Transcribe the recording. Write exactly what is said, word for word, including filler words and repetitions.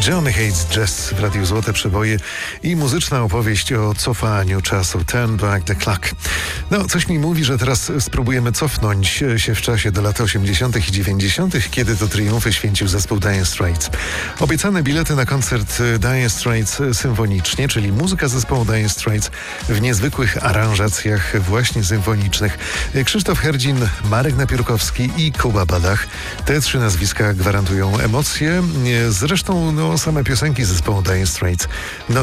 Johnny Hates Jazz w Radiu Złote Przeboje i muzyczna opowieść o cofaniu czasu. Turn back the clock. No, coś mi mówi, że teraz spróbujemy cofnąć się w czasie do lat osiemdziesiątych i dziewięćdziesiątych, kiedy to triumfy święcił zespół Dire Straits. Obiecane bilety na koncert Dire Straits symfonicznie, czyli muzyka zespołu Dire Straits w niezwykłych aranżacjach właśnie symfonicznych. Krzysztof Herdzin, Marek Napiórkowski i Kuba Badach. Te trzy nazwiska gwarantują emocje. Zresztą no, same piosenki zespołu Dire Straits no,